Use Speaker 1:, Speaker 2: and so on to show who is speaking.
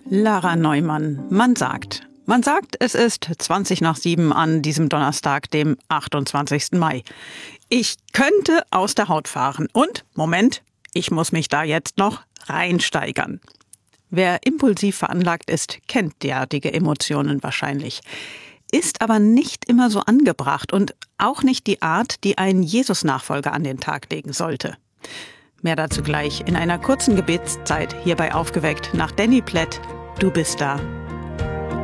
Speaker 1: Lara Neumann, man sagt, es ist 7:20 an diesem Donnerstag, dem 28. Mai. Ich könnte aus der Haut fahren und, Moment, ich muss mich da jetzt noch reinsteigern. Wer impulsiv veranlagt ist, kennt derartige Emotionen wahrscheinlich. Ist aber nicht immer so angebracht und auch nicht die Art, die ein Jesus-Nachfolger an den Tag legen sollte. Mehr dazu gleich in einer kurzen Gebetszeit hierbei Aufgeweckt nach Danny Plett. Du bist da.